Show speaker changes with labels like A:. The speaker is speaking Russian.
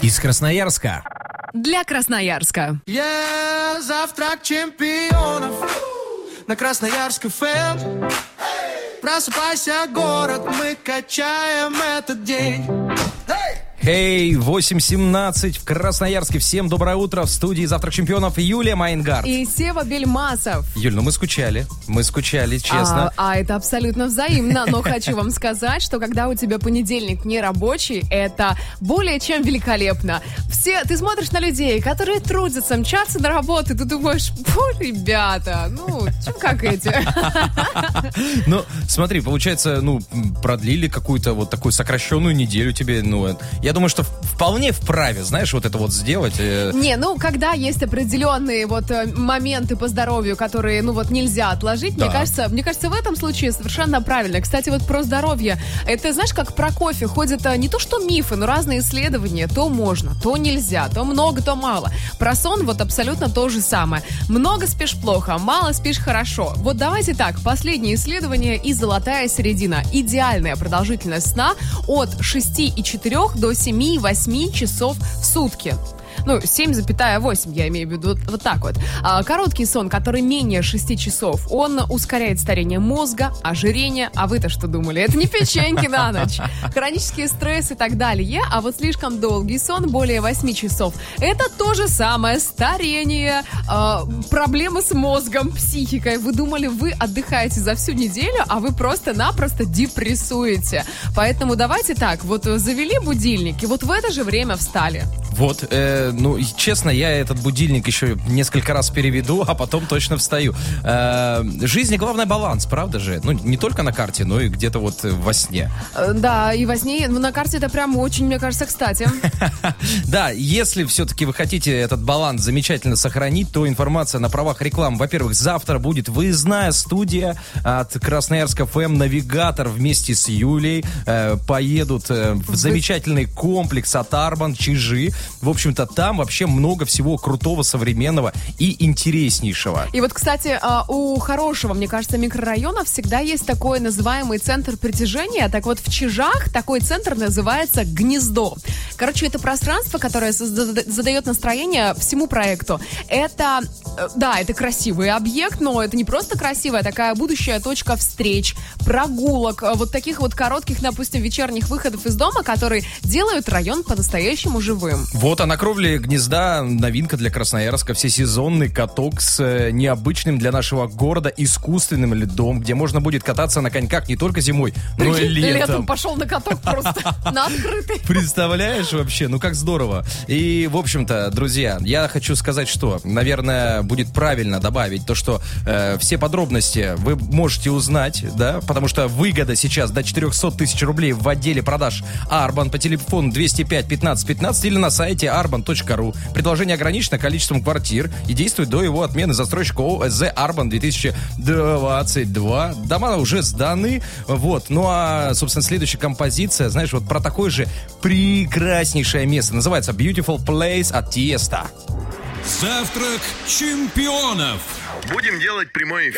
A: Из Красноярска.
B: Для Красноярска.
C: Завтрак чемпионов на Красноярск ФМ. Просыпайся, город, мы качаем этот день.
A: Хей, 8:17 в Красноярске. Всем доброе утро. В студии «Завтрак чемпионов» Юлия Майнгард.
B: И Сева Бельмасов.
A: Юль, мы скучали, честно.
B: Это абсолютно взаимно, но хочу вам сказать, что когда у тебя понедельник не рабочий, это более чем великолепно. Ты смотришь на людей, которые трудятся, мчатся на работу, и ты думаешь, ребята, как эти.
A: Ну, смотри, получается, продлили какую-то вот такую сокращенную неделю тебе, я думаю, что вполне вправе, знаешь, вот это вот сделать.
B: Когда есть определенные моменты по здоровью, которые, нельзя отложить,
A: да.
B: мне кажется, в этом случае совершенно правильно. Кстати, про здоровье, это, знаешь, как про кофе ходят не то что мифы, но разные исследования. То можно, то нельзя, то много, то мало. Про сон абсолютно то же самое. Много спишь плохо, мало спишь хорошо. Давайте так, последнее исследование и золотая середина. Идеальная продолжительность сна от 6,4 до 7-8 часов в сутки. 7,8, я имею в виду вот так вот. Короткий сон, который менее 6 часов, он ускоряет старение мозга, ожирение. А вы-то что думали? Это не печеньки на ночь. Хронический стресс и так далее. А слишком долгий сон, более 8 часов, это то же самое старение, проблемы с мозгом, психикой. Вы думали, вы отдыхаете за всю неделю, а вы просто-напросто депрессуете. Поэтому давайте так, завели будильник, и в это же время встали.
A: Честно, я этот будильник еще несколько раз переведу, а потом точно встаю. В жизни главное баланс, правда же? Не только на карте, но и где-то во сне.
B: Да, и во сне, на карте это прям очень, мне кажется, кстати.
A: Да, если все-таки вы хотите этот баланс замечательно сохранить, то информация на правах рекламы. Во-первых, завтра будет выездная студия от Красноярска ФМ «Навигатор» вместе с Юлей. Поедут в замечательный комплекс от Арбан, Чижи. В общем-то, там вообще много всего крутого, современного и интереснейшего.
B: И кстати, у хорошего, мне кажется, микрорайона всегда есть такой называемый центр притяжения. Так в Чижах такой центр называется «Гнездо». Короче, это пространство, которое задает настроение всему проекту. Это красивый объект, но это не просто красивая, такая будущая точка встреч, прогулок, таких коротких, допустим, вечерних выходов из дома, которые делают район по-настоящему живым.
A: А на кровле «Гнезда» новинка для Красноярска. Всесезонный каток с необычным для нашего города искусственным льдом, где можно будет кататься на коньках не только зимой, но и летом.
B: Летом пошел на каток просто на открытый.
A: Представляешь вообще? Как здорово. И, в общем-то, друзья, я хочу сказать, что, наверное, будет правильно добавить то, что все подробности вы можете узнать, да, потому что выгода сейчас до 400 тысяч рублей в отделе продаж Арбан по телефону 205 15 15 или на сайте arban.ru. Предложение ограничено количеством квартир и действует до его отмены застройщика ОСЗ Арбан 2022. Дома уже сданы. Собственно, следующая композиция, знаешь, про такое же прекраснейшее место. Называется Beautiful Place от Тиеста.
D: Завтрак чемпионов.
E: Будем делать прямой эфир.